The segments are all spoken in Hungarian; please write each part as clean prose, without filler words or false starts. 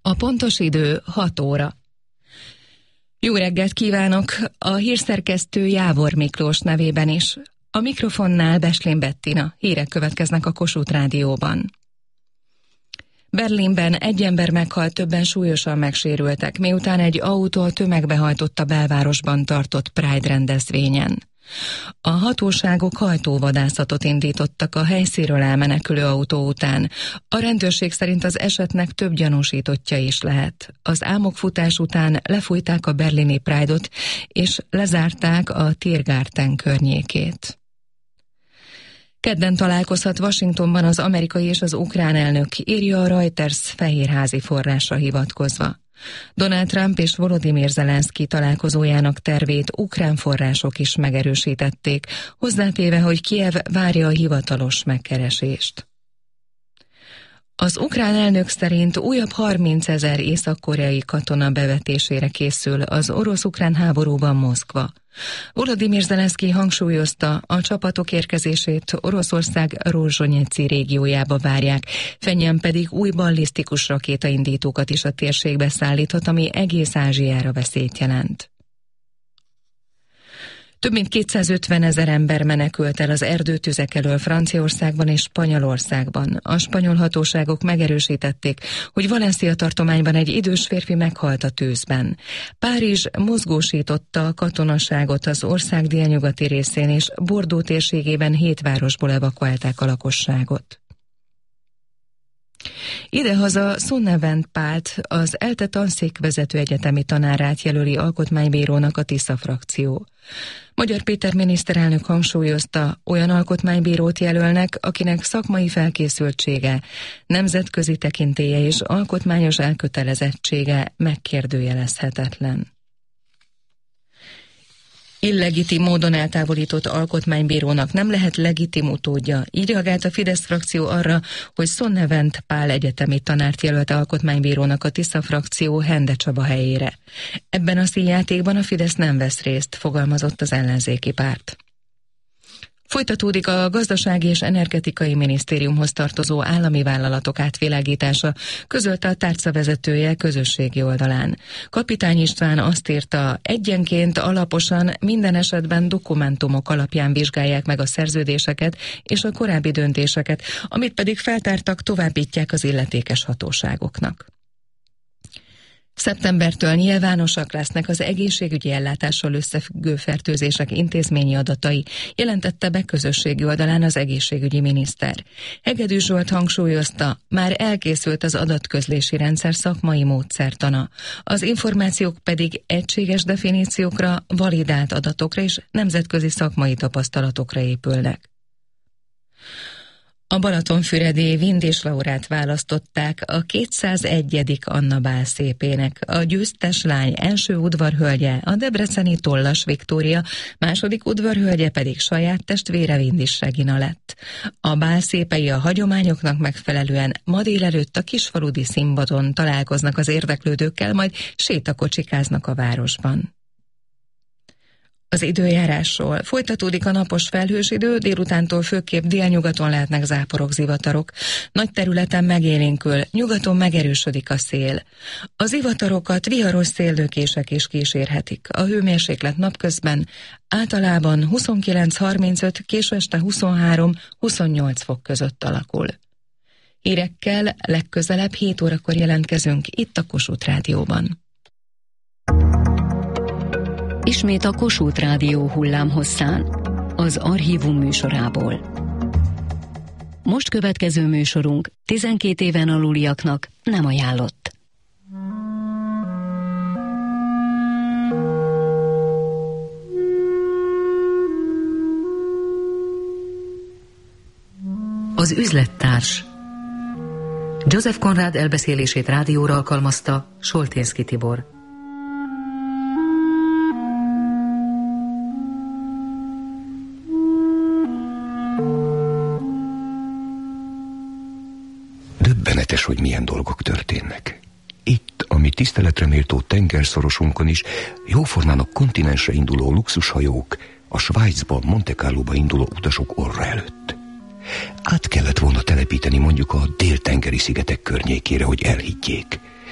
A pontos idő 6 óra. Jó reggelt kívánok! A hírszerkesztő Jávor Miklós nevében is. A mikrofonnál Beslén Bettina. Hírek következnek a Kossuth Rádióban. Berlinben egy ember meghalt, többen súlyosan megsérültek, miután egy autó tömegbe hajtott a belvárosban tartott Pride rendezvényen. A hatóságok hajtóvadászatot indítottak a helyszínről elmenekülő autó után. A rendőrség szerint az esetnek több gyanúsítottja is lehet. Az álmokfutás után lefújták a berlini Pride-ot, és lezárták a Tiergarten környékét. Kedden találkozhat Washingtonban az amerikai és az ukrán elnök, írja a Reuters fehérházi forrásra hivatkozva. Donald Trump és Volodymyr Zelenszky találkozójának tervét ukrán források is megerősítették, hozzátéve, hogy Kijev várja a hivatalos megkeresést. Az ukrán elnök szerint újabb 30 000 észak-koreai katona bevetésére készül az orosz-ukrán háborúban Moszkva. Volodymyr Zelenszky hangsúlyozta, a csapatok érkezését Oroszország Rozsonyeci régiójába várják, Phenján pedig új ballisztikus rakétaindítókat is a térségbe szállíthat, ami egész Ázsiára veszélyt jelent. Több mint 250 000 ember menekült el az erdőtüzek elől Franciaországban és Spanyolországban. A spanyol hatóságok megerősítették, hogy Valencia tartományban egy idős férfi meghalt a tűzben. Párizs mozgósította a katonaságot az ország délnyugati részén, és Bordeaux térségében 7 városból evakuálták a lakosságot. Idehaza Sonnevent Pált, az ELTE tanszékvezető egyetemi tanárát jelöli alkotmánybírónak a Tisza frakció. Magyar Péter miniszterelnök hangsúlyozta, olyan alkotmánybírót jelölnek, akinek szakmai felkészültsége, nemzetközi tekintélye és alkotmányos elkötelezettsége megkérdőjelezhetetlen. Illegitim módon eltávolított alkotmánybírónak nem lehet legitim utódja. Így reagált a Fidesz frakció arra, hogy Sonnevent Pál egyetemi tanárt jelölt alkotmánybírónak a Tisza frakció Hende Csaba helyére. Ebben a színjátékban a Fidesz nem vesz részt, fogalmazott az ellenzéki párt. Folytatódik a Gazdasági és Energetikai Minisztériumhoz tartozó állami vállalatok átvilágítása, közölte a tárca vezetője közösségi oldalán. Kapitány István azt írta, egyenként alaposan minden esetben dokumentumok alapján vizsgálják meg a szerződéseket és a korábbi döntéseket, amit pedig feltártak, továbbítják az illetékes hatóságoknak. Szeptembertől nyilvánosak lesznek az egészségügyi ellátással összefüggő fertőzések intézményi adatai, jelentette be közösségi oldalán az egészségügyi miniszter. Hegedű Zsolt hangsúlyozta, már elkészült az adatközlési rendszer szakmai módszertana. Az információk pedig egységes definíciókra, validált adatokra és nemzetközi szakmai tapasztalatokra épülnek. A Balatonfüredi Vindés Laurát választották a 201. Anna Bál szépének. A győztes lány első udvarhölgye a debreceni Tollas Viktória, második udvarhölgye pedig saját testvére Vindis Regina lett. A bál szépei a hagyományoknak megfelelően ma délelőtt a Kisfaludi színpadon találkoznak az érdeklődőkkel, majd sétakocsikáznak a városban. Az időjárásról. Folytatódik a napos felhős idő, délutántól főképp délnyugaton lehetnek záporok, zivatarok. Nagy területen megélénkül, nyugaton megerősödik a szél. Az zivatarokat viharos széllökések is kísérhetik. A hőmérséklet napközben általában 29-35, késő este 23-28 fok között alakul. Hírekkel legközelebb 7 órakor jelentkezünk itt a Kossuth Rádióban. Ismét a Kossuth Rádió hullámhosszán, az archívum műsorából. Most következő műsorunk 12 éven aluliaknak nem ajánlott. Az üzlettárs. József Konrád elbeszélését rádióra alkalmazta Solténszky Tibor. Döbbenetes, hogy milyen dolgok történnek. Itt, a mi tiszteletre méltó tengerszorosunkon is jóformán a kontinensre induló luxushajók, a Svájcba, Monte Carloba induló utasok orra előtt. Át kellett volna telepíteni mondjuk a déltengeri szigetek környékére, hogy elhiggyék.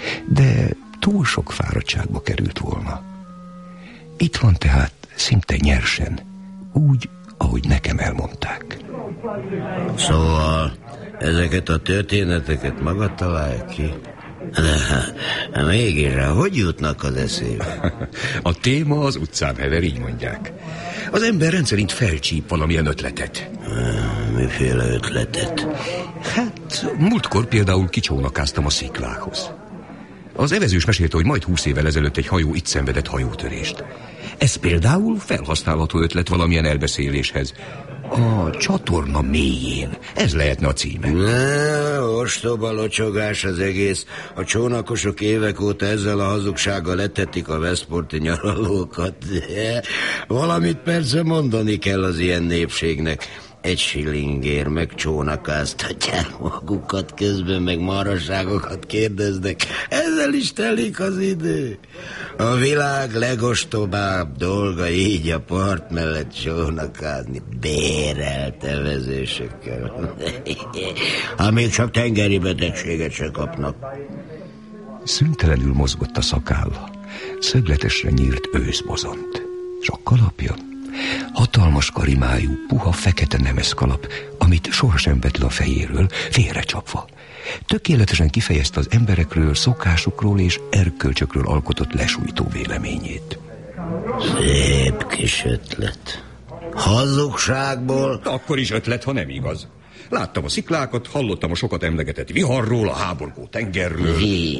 de túl sok fáradtságba került volna. Itt van tehát szinte nyersen, úgy, ahogy nekem elmondták. Szóval ezeket a történeteket maga találja ki? De mégis, hogy jutnak az eszébe? A téma az utcán hever, így mondják. Az ember rendszerint felcsíp valamilyen ötletet. Miféle ötletet? Hát, múltkor például kicsónakáztam a sziklához. Az evezős mesélte, hogy majd 20 évvel ezelőtt egy hajó itt szenvedett hajótörést. Ez például felhasználható ötlet valamilyen elbeszéléshez. A csatorna mélyén. Ez lehetne a címe. Ostoba locsogás az egész. A csónakosok évek óta ezzel a hazugsággal etetik a veszporti nyaralókat. Valamit persze mondani kell az ilyen népségnek. 1 shillingért megcsónakáztatják magukat, közben meg maraságokat kérdeznek. Ezzel is telik az idő. A világ legostobább dolga így a part mellett csónakázni, bérelt evezésekkel. Amíg csak tengeri betegséget se kapnak. Szüntelenül mozgott a szakálla, szögletesre nyírt őszbozont, és a kalapja hatalmas karimájú, puha, fekete nemeszkalap, amit sohasem vett le a fejéről, félrecsapva. Tökéletesen kifejezte az emberekről, szokásukról és erkölcsökről alkotott lesújtó véleményét. Szép kis ötlet. Hazugságból? Akkor is ötlet, ha nem igaz. Láttam a sziklákat, hallottam a sokat emlegetett viharról, a háborgó tengerről.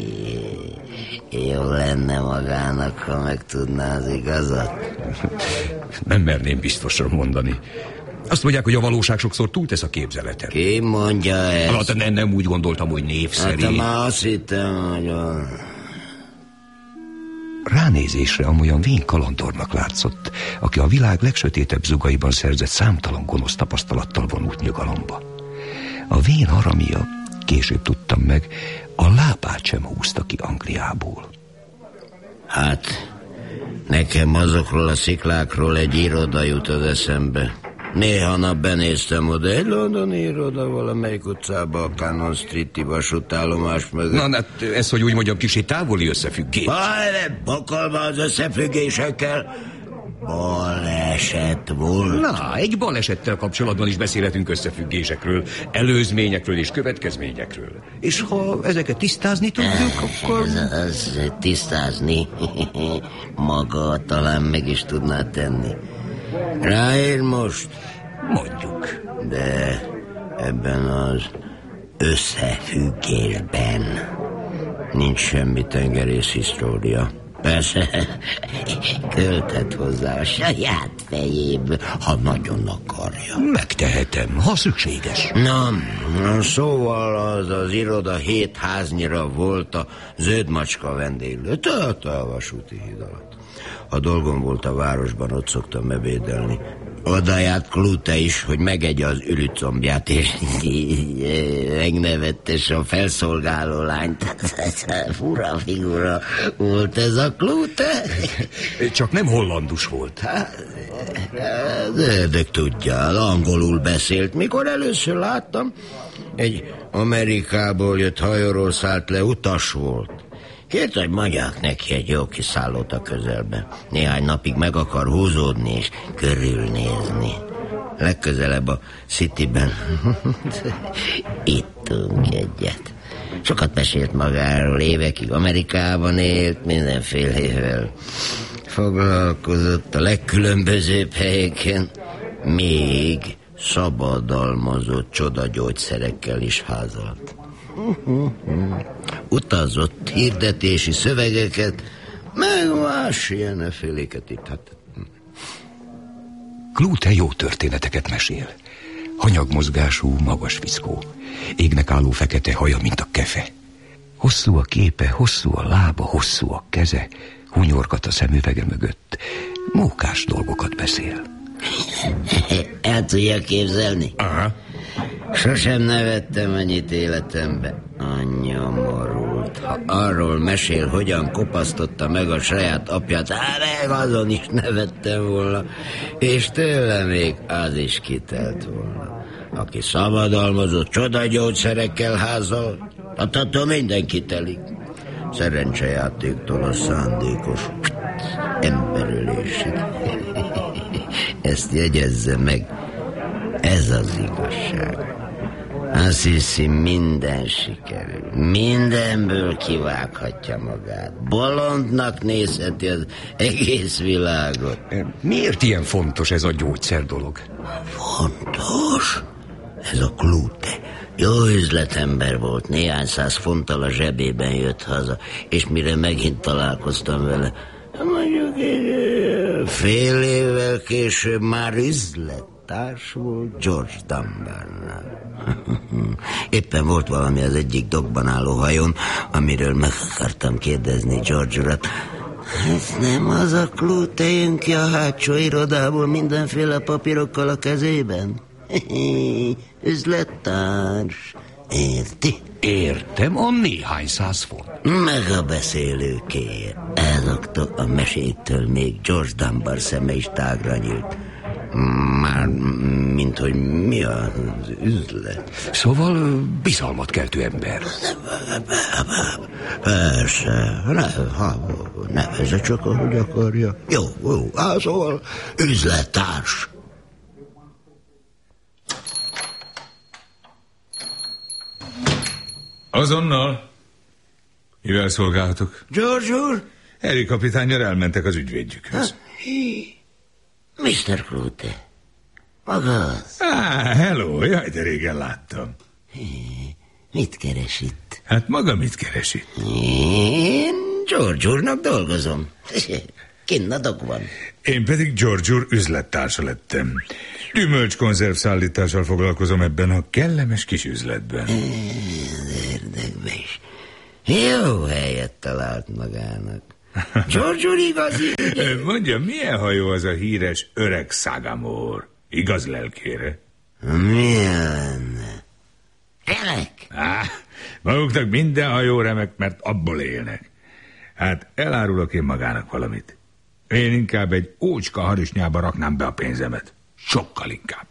Jó lenne magának, ha megtudná az igazat. Nem merném biztosan mondani. Azt mondják, hogy a valóság sokszor túltesz a képzeletem. Ki mondja ezt? Hát nem úgy gondoltam, hogy név szerint. Hát már azt hittem, hogy... Ránézésre amolyan vén kalandornak látszott, aki a világ legsötétebb zugaiban szerzett számtalan gonosz tapasztalattal vonult nyugalomba. A vén haramia, később tudtam meg, a lábát sem húzta ki Angliából. Hát, nekem azokról a sziklákról egy iroda jut az eszembe. Néha nap benéztem oda, egy londoni iroda valamelyik utcába, a Cannon Street-i vasútállomás mögött. Na, ez, hogy úgy mondjam, kicsit távoli összefüggés. Bakalma az összefüggésekkel. Baleset volt. Na, egy balesettel kapcsolatban is beszélhetünk összefüggésekről, előzményekről és következményekről. És ha ezeket tisztázni tudjuk, akkor... Ez tisztázni? Maga talán meg is tudná tenni. Ráér most? Mondjuk. De ebben az összefüggésben nincs semmi tengerész história. Persze, költhet hozzá a saját fejéből, ha nagyon akarja. Megtehetem, ha szükséges. Na, szóval az iroda 7 háznyira volt a Zöld Macska vendéglő, tehát a vasúti híd alatt. Ha dolgom volt a városban, ott szoktam ebédelni. Oda járt Klute is, hogy megegye az ürücombját, és megnevettes a felszolgáló lányt. Fura figura volt ez a Klute. Csak nem hollandus volt. Az ördög tudja, angolul beszélt. Mikor először láttam, egy Amerikából jött hajóról szállt le, utas volt. Kért, hogy mondják neki egy jó kiszállót a közelbe. Néhány napig meg akar húzódni és körülnézni. Legközelebb a Cityben ittunk egyet. Sokat mesélt magáról, évekig Amerikában élt, mindenfélével. Foglalkozott a legkülönbözőbb helyeken, még szabadalmazott csodagyógyszerekkel is házolt. Utazott hirdetési szövegeket, meg más ilyenféléket itt. Klute jó történeteket mesél. Hanyagmozgású, magas fickó. Égnek álló fekete haja, mint a kefe. Hosszú a képe, hosszú a lába, hosszú a keze, hunyorkat a szemüvege mögött. Mókás dolgokat beszél. El tudja képzelni? Aha. Sosem nevettem annyit életembe. Anyja morult. Ha arról mesél, hogyan kopasztotta meg a saját apját, meg azon is nevettem volna. És tőle még az is kitelt volna. Aki szabadalmazott csodagyógyszerekkel házal, attól mindenki telik. szerencsejátéktól a szándékos emberölésig. Ezt jegyezze meg, ez az igazság. Azt hiszi, minden sikerül, mindenből kivághatja magát. Bolondnak nézheti az egész világot. Miért ilyen fontos ez a gyógyszer dolog? Fontos? Ez a Klute jó üzletember volt, néhány száz fonttal a zsebében jött haza, és mire megint találkoztam vele, mondjuk fél évvel később már üzlettárs volt George Dunbarnál. Éppen volt valami az egyik dokkban álló hajón, amiről meg akartam kérdezni George urat. Ez nem az a Klute jön ki a hátsó irodából mindenféle papírokkal a kezében? Üzlettárs, érti? Értem, a néhány száz font. Meg a beszélőkér. Ezoktól a mesétől még George Dunbar szeme is tágra nyílt. Már, mint hogy mi az üzlet. Szóval bizalmat keltő ember. Persze, nevezze csak, ahogy akarja. Jó, szóval üzlettárs. Azonnal. Mivel szolgálhatok? George úr? Harry kapitánnyal elmentek az ügyvédjükhöz. Mr. Klute, maga az? Hello, jaj, de régen láttam. Mit keres itt? Hát maga mit keres itt? Én George úrnak dolgozom. Kinn a dokkban. Én pedig George úr üzlettársa lettem. Gyümölcskonzerv szállítással foglalkozom ebben a kellemes kis üzletben. Érdekbe is. Jó helyet talált magának. George úr igazi... Mondja, milyen hajó az a híres öreg Sagamore? Igaz lelkére? Milyen? Remek? Maguknak minden hajó remek, mert abból élnek. Hát elárulok én magának valamit. Én inkább egy ócska harisnyába raknám be a pénzemet. Sokkal inkább.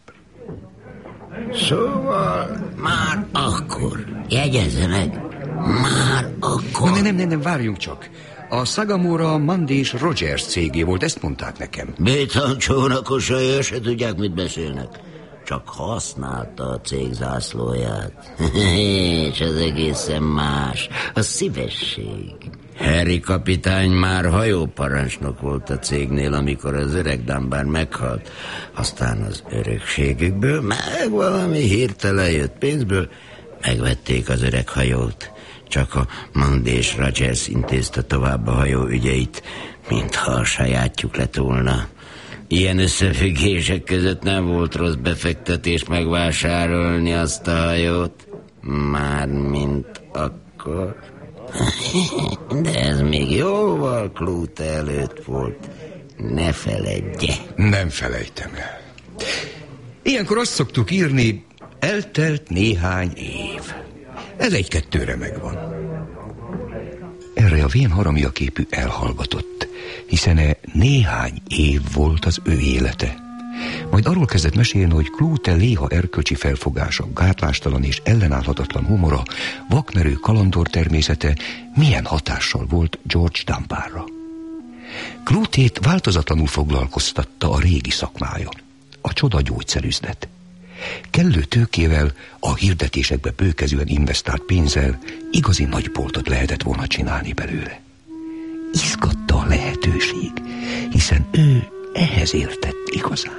Szóval már akkor, jegyezze meg, már akkor... Nem, várjunk csak. A Sagamore a Mundy és Rogers cégé volt, ezt mondták nekem. Bétan csónakosai, se tudják, mit beszélnek. Csak használta a cég zászlóját. És az egészen más, a szívesség. Harry kapitány már hajóparancsnok volt a cégnél, amikor az öreg Dunbar meghalt. Aztán az örökségükből, meg valami hirtelen jött pénzből, megvették az öreg hajót. Csak a Mundy és Rogers intézte tovább a hajó ügyeit, mintha a sajátjuk lett volna. Ilyen összefüggések között nem volt rossz befektetés megvásárolni azt a hajót. Mármint akkor. De ez még jóval Klute előtt volt. Ne feledje. Nem felejtem el. Ilyenkor azt szoktuk írni, eltelt néhány év. Ez egy-kettőre megvan. Erre a vén haramiaképű elhallgatott, hiszen néhány év volt az ő élete. Majd arról kezdett mesélni, hogy Klute léha erkölcsi felfogása, gátlástalan és ellenállhatatlan humora, vakmerő kalandor természete milyen hatással volt George Dunbarra. Klutét változatlanul foglalkoztatta a régi szakmája, a csoda gyógyszerüzlet. Kellő tőkével, a hirdetésekbe bőkezően investált pénzzel igazi nagy boltot lehetett volna csinálni belőle. Izgatta a lehetőség, hiszen ő ehhez értett igazán.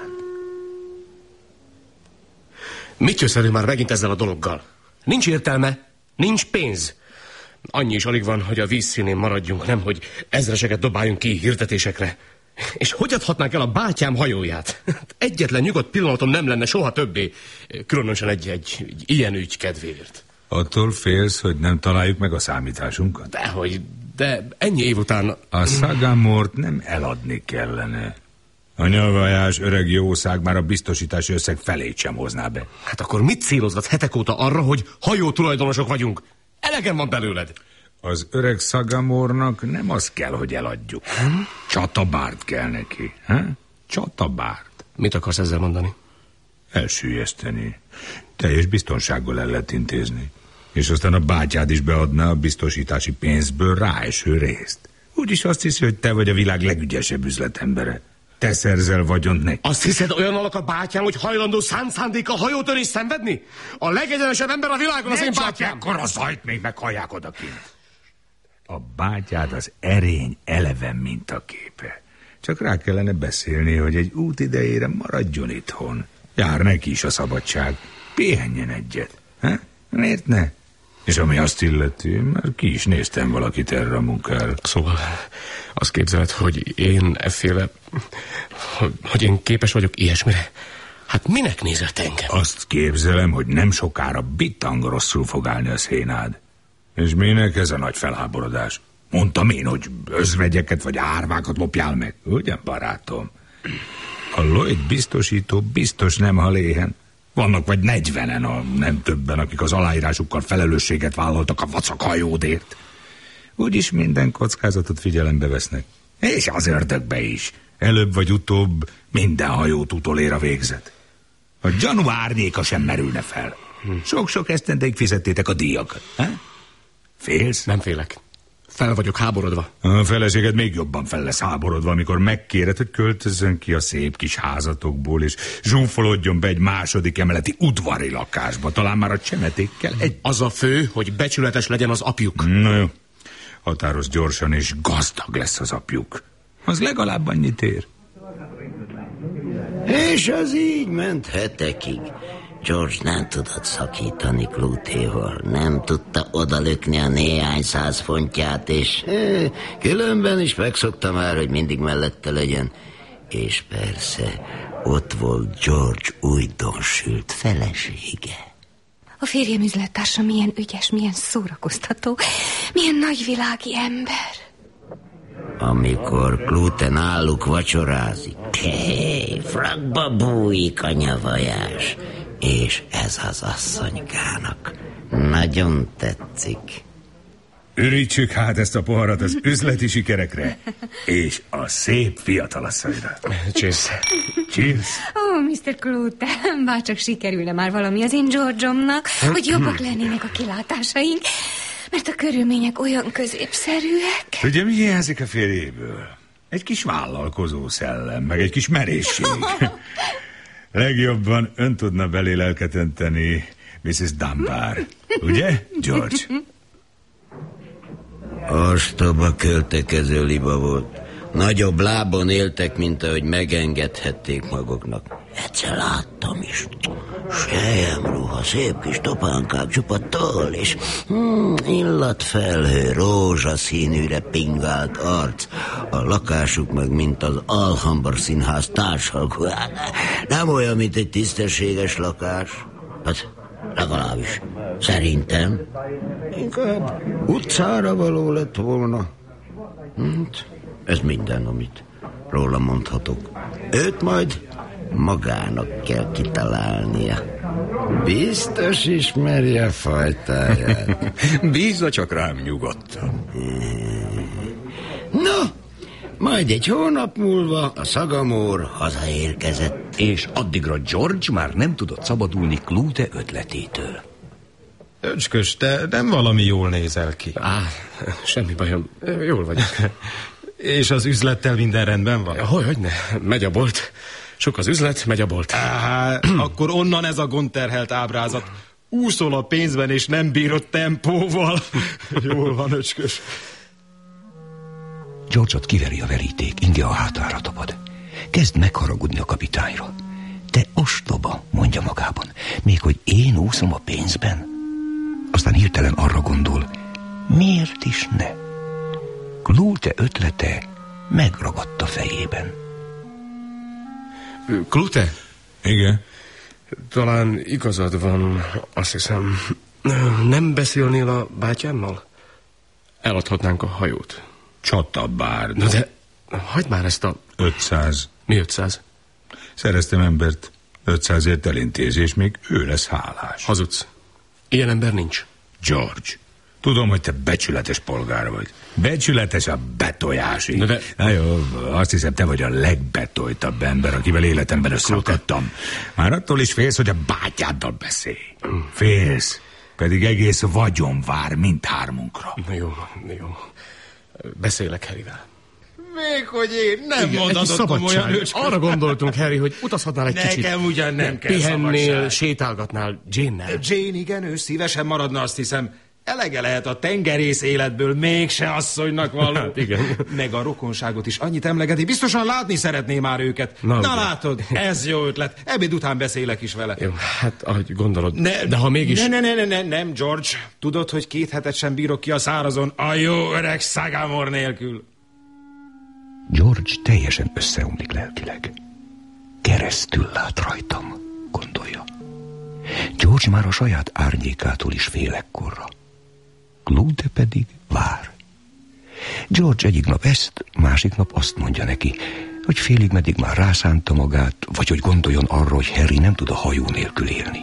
Mit jössz elő már megint ezzel a dologgal? Nincs értelme, nincs pénz. Annyi is alig van, hogy a vízszínén maradjunk, nem, hogy ezreseket dobáljunk ki hirdetésekre. És hogy adhatnánk el a bátyám hajóját? Egyetlen nyugodt pillanatom nem lenne soha többé, különösen egy ilyen ügy kedvéért. Attól félsz, hogy nem találjuk meg a számításunkat? Dehogy, de ennyi év után... A Sagamore-t nem eladni kellene. A nyavajás öreg jószág már a biztosítási összeg felét sem hozná be. Hát akkor mit célozgat hetek óta arra, hogy hajó tulajdonosok vagyunk? Elegem van belőled. Az öreg Sagamore-nak nem az kell, hogy eladjuk. Csatabárt kell neki. Csatabárt. Mit akarsz ezzel mondani? Elsüllyeszteni. Teljes biztonsággal el lehet intézni. És aztán a bátyád is beadná a biztosítási pénzből ráeső részt. Úgyis azt hiszi, hogy te vagy a világ legügyesebb üzletembere. Te szerzel vagyont neki. Azt hiszed, olyan alak a bátyám, hogy hajlandó szándéka hajótörést szenvedni? A legegyenesebb ember a világon az én bátyám. Ekkor a zajt még meghallják odakint. A bátyád az erény eleven mintaképe. Csak rá kellene beszélni, hogy egy út idejére maradjon itthon. Jár neki is a szabadság. Pihenjen egyet. Ha? Miért ne? És ami azt illeti, már ki is néztem valakit erre a munkára. Szóval azt képzeled, hogy én efféle... hogy én képes vagyok ilyesmire? Hát minek nézel te engem? Azt képzelem, hogy nem sokára bitang rosszul fog állni a szénád. És minek ez a nagy felháborodás? Mondtam én, hogy özvegyeket vagy árvákat lopjál meg. Ugyan, barátom? A Lloyd biztosító biztos nem hal éhen. Vannak vagy 40-en, nem többen, akik az aláírásukkal felelősséget vállaltak a vacak hajódért. Úgyis minden kockázatot figyelembe vesznek. És az ördögbe is. Előbb vagy utóbb minden hajót utolér a végzet. A gyanú árnyéka sem merülne fel. Sok-sok esztendeig fizettétek a díjakat. Ha? Félsz? Nem félek. Fel vagyok háborodva. A feleséged még jobban fel lesz háborodva, amikor megkéred, hogy költözzön ki a szép kis házatokból, és zsúfolódjon be egy második emeleti udvari lakásba, talán már a csemetékkel egy... Az a fő, hogy becsületes legyen az apjuk. Na jó, határozz gyorsan, és gazdag lesz az apjuk. Az legalább annyit ér. És az így ment hetekig. George nem tudott szakítani Clutéval, nem tudta odalökni a néhány 100 fontját, és különben is megszokta már, hogy mindig mellette legyen. És persze, ott volt George újdonsült felesége. A férjem üzlettársa milyen ügyes, milyen szórakoztató, milyen nagyvilági ember. Amikor Clute náluk vacsorázik, frakba bújik a nyavajás. És ez az asszonykának nagyon tetszik. Ürítsük hát ezt a poharat az üzleti sikerekre, és a szép fiatalasszonyra. Cheers. Cheers. Mr. Clute, bárcsak sikerülne már valami az én George-omnak, hogy jobbak lennének a kilátásaink, mert a körülmények olyan középszerűek. Ugye mi hiányzik a férjéből? Egy kis vállalkozó szellem, meg egy kis merészség. Legjobban ön tudna belé lelket önteni Mrs. Dunbar. Ugye, George? Ostoba költekező liba volt. Nagyobb lábon éltek, mint ahogy megengedhették maguknak. Egyszer láttam is. Selyemruha, szép kis topánkák, csupa toll, és illatfelhő, rózsaszínűre pingált arc. A lakásuk meg, mint az Alhambra Színház társalgó. Nem olyan, mint egy tisztességes lakás. Hát, legalábbis szerintem. Inkább utcára való lett volna. Ez minden, amit róla mondhatok. Őt majd magának kell kitalálnia. Biztos ismeri a fajtáját. Bízza csak rám nyugodtan. No, majd egy hónap múlva a szagamór hazaérkezett. És addigra George már nem tudott szabadulni Clute ötletétől. Öcskös, te nem valami jól nézel ki. Semmi bajom, jól vagyok. És az üzlettel minden rendben van? Hogyne, megy a bolt. Sok az üzlet, megy a bolt. Akkor onnan ez a gondterhelt ábrázat. Úszol a pénzben, és nem bírod tempóval. Jól van, öcskös. George-ot kiveri a veríték, Inge a hátára tapad. Kezd megharagudni a kapitányra. Te ostoba, mondja magában. Még hogy én úszom a pénzben? Aztán hirtelen arra gondol, miért is ne? Clute ötlete megragadt a fejében. Clute? Igen? Talán igazad van, azt hiszem. Nem beszélnél a bátyámmal? Eladhatnánk a hajót. Csatabárd. Na de hagyd már ezt a... 500. Mi 500? Szereztem embert. 500-ért elintézés, még ő lesz hálás. Hazudsz. Ilyen ember nincs. George, tudom, hogy te becsületes polgár vagy. Becsületes a betojásig. De... Na jó, azt hiszem, te vagy a legbetoltabb ember, akivel életemben összeakadtam. Már attól is félsz, hogy a bátyáddal beszélj. Félsz. Pedig egész vagyon vár mindhármunkra. Jó. Beszélek Harryvel. Még hogy én nem mondhatod komolyan, őcskö. Arra gondoltunk, Harry, hogy utazhatnál egy kicsit. Nekem ugyan nem kell pihennél, szabadság. sétálgatnál Jane-nel. Jane, igen, ő szívesen maradna, azt hiszem. Elege lehet a tengerész életből, mégse asszonynak való. Hát igen. Meg a rokonságot is annyit emlegeti, biztosan látni szeretné már őket. Na látod, ez jó ötlet. Ebéd után beszélek is vele. Jó, hát ahogy gondolod. De ha mégis... Nem, George. Tudod, hogy 2 hetet sem bírok ki a szárazon a jó öreg Sagamore nélkül. George teljesen összeomlik lelkileg. Keresztül lát rajtam, gondolja. George már a saját árnyékától is fél ekkorra. Claude pedig vár. George egyik nap ezt, másik nap azt mondja neki, hogy félig meddig már rászánta magát, vagy hogy gondoljon arra, hogy Harry nem tud a hajó nélkül élni.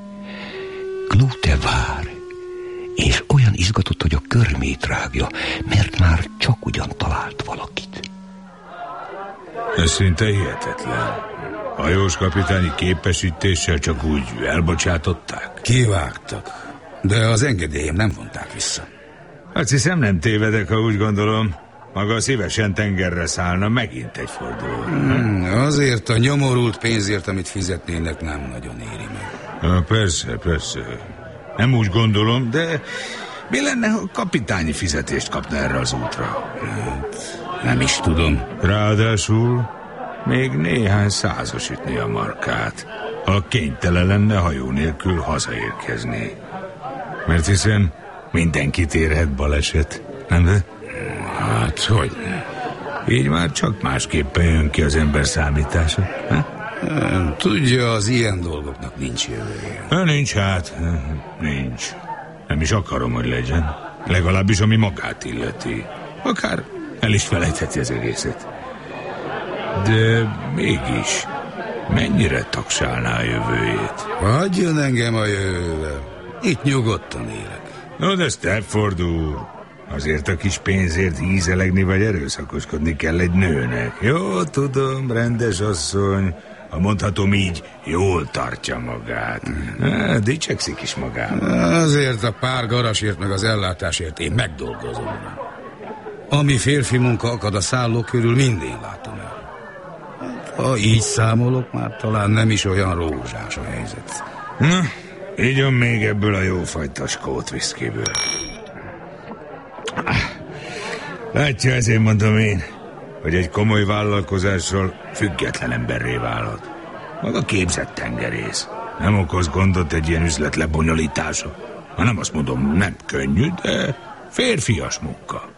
Claude vár, és olyan izgatott, hogy a körmét rágja, mert már csak ugyan talált valakit. Ez szinte hihetetlen. Hajós kapitányi képesítéssel csak úgy elbocsátották. Kivágtak, de az engedélyem nem vonták vissza. Azt hiszem, nem tévedek, ha úgy gondolom. Maga szívesen tengerre szállna megint egy forduló. Azért a nyomorult pénzért, amit fizetnének, nem nagyon éri meg. Persze. Nem úgy gondolom, de mi lenne, ha kapitányi fizetést kapna erre az útra? Hát, nem is tudom. Ráadásul még néhány százas ütné a markát, ha kénytelen lenne hajó nélkül hazaérkezni. Mert hiszen mindenkit érhet baleset, nem de? Hát, hogy? Így már csak másképpen jön ki az ember számítása. Tudja, az ilyen dolgoknak nincs jövője. Nincs. Nem is akarom, hogy legyen. Legalábbis, ami magát illeti. Akár el is felejtheti az egészet. De mégis, mennyire taksálná a jövőjét? Hagyjon engem a jövővel. Itt nyugodtan élek. No, de Stafford úr, azért a kis pénzért hízelegni vagy erőszakoskodni kell egy nőnek. Jó, tudom, rendes asszony, ha mondhatom így, jól tartja magát. Dicsekszik is magával. Azért a pár garasért meg az ellátásért én megdolgozom. Ami férfi munka akad a szálló körül, mindén látom el. Ha így számolok, már talán nem is olyan rózsás a helyzet. Na, igyon még ebből a jófajta skót viszkiből. Látja, ezért mondom én, hogy egy komoly vállalkozásról független emberré válhat. Maga képzett tengerész. Nem okoz gondot egy ilyen üzlet lebonyolítása. Ha nem azt mondom, nem könnyű, de férfias munka.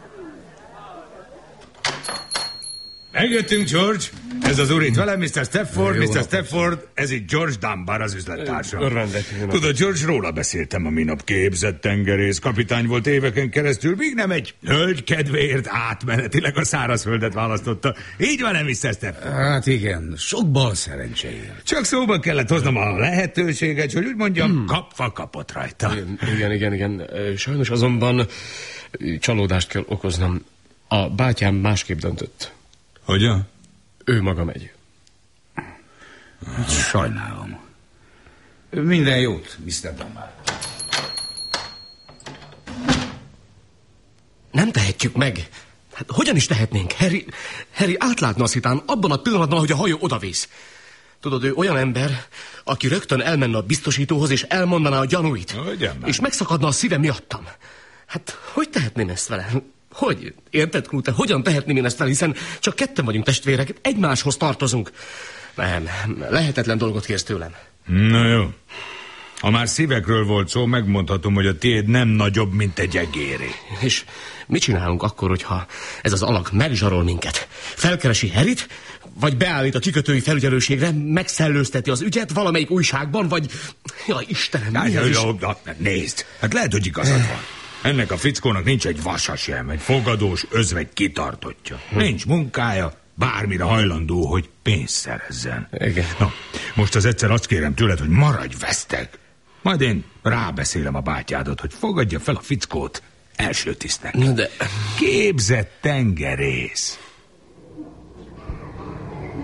Megjöttünk, George. Ez az úr itt velem, Mr. Stafford. Mr. Stafford, ez itt George Dunbar, az üzlettársa. Tudod, George, róla beszéltem a minap, képzett tengerész. Kapitány volt éveken keresztül, míg nem egy hölgy kedvéért átmenetileg a szárazföldet választotta. Így van-e, Mr. Stafford? Hát igen, sok bal szerencséért. Csak szóba kellett hoznom a lehetőséget, hogy úgy mondjam, kapva kapott rajta. Igen. Sajnos azonban csalódást kell okoznom. A bátyám másképp döntött. Hogyan? Ő maga megy. Hát sajnálom. Minden jót, Mr. Dunbar. Nem tehetjük meg. Hát hogyan is tehetnénk? Harry átlátna azt hitán abban a pillanatban, hogy a hajó odavész. Tudod, ő olyan ember, aki rögtön elmenne a biztosítóhoz, és elmondaná a gyanúit. És megszakadna a szíve miattam. Hát hogy tehetném ezt vele? Hogy? Érted, Knute? Hogyan tehetném én ezt vele, hiszen csak ketten vagyunk testvérek, egymáshoz tartozunk. Nem, lehetetlen dolgot kérsz tőlem. Na jó. Ha már szívekről volt szó, megmondhatom, hogy a tiéd nem nagyobb, mint egy egéré. És mit csinálunk akkor, hogyha ez az alak megzsarol minket? Felkeresi Harryt, vagy beállít a kikötői felügyelőségre, megszellőzteti az ügyet valamelyik újságban, vagy... Jaj, Istenem, nézd, hát lehet, hogy igazad van. Ennek a fickónak nincs egy vasa sem, egy fogadós özvegy kitartottja. Nincs munkája, bármire hajlandó, hogy pénzt szerezzen. Igen. Na, most az egyszer azt kérem tőled, hogy maradj veszteg. Majd én rábeszélem a bátyádat, hogy fogadja fel a fickót első tisztnek. De... Képzett tengerész.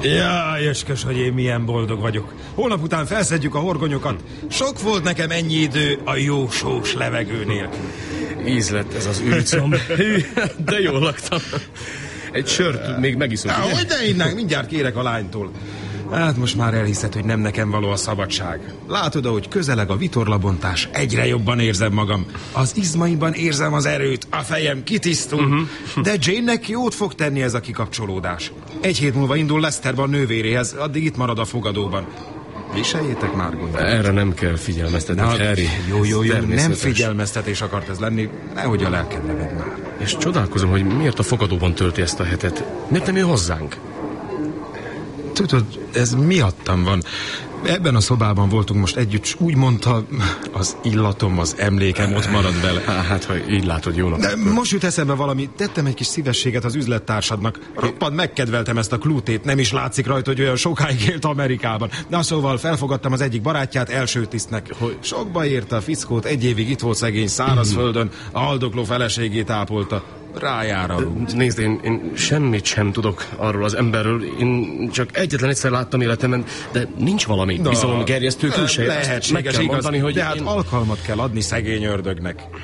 Jaj, öskös, hogy én milyen boldog vagyok. Holnap után felszedjük a horgonyokat. Sok volt nekem ennyi idő a jó sós levegőnél. Íz lett ez az űrcomb. De jól laktam. Egy sört még megiszunk, ugye? Hogy ne innánk, mindjárt kérek a lánytól. Hát most már elhiszed, hogy nem nekem való a szabadság. Látod, ahogy közeleg a vitorlabontás, egyre jobban érzem magam. Az izmaimban érzem az erőt, a fejem kitisztul. De Jane-nek jót fog tenni ez a kikapcsolódás. 1 hét múlva indul Lesterben a nővéréhez, addig itt marad a fogadóban. Viseljétek már, gondolom. Erre nem kell figyelmeztetni, Harry. Jó, nem figyelmeztetés akart ez lenni, nehogy a lelked neved már. És csodálkozom, hogy miért a fogadóban tölti ezt a hetet. Miért nem jön hozzánk? Tudod, ez miattam van. Ebben a szobában voltunk most együtt, s úgy mondta, az illatom, az emlékem ott marad vele. Hát, ha így látod, jónak. De most jut eszembe valami, tettem egy kis szívességet az üzlettársadnak. Roppant megkedveltem ezt a Clutét, nem is látszik rajta, hogy olyan sokáig élt Amerikában. Na szóval felfogadtam az egyik barátját első tisztnek. Sokba érte a fickót, 1 évig itt volt szegény szárazföldön, a haldokló feleségét ápolta. Rájára rúgt. Nézd, én semmit sem tudok arról az emberről. Én csak egyetlen egyszer láttam életemben, de nincs valami bizony gerjesztő külseje. Lehetséges, igaz, mondani, hogy de hát alkalmat kell adni szegény ördögnek.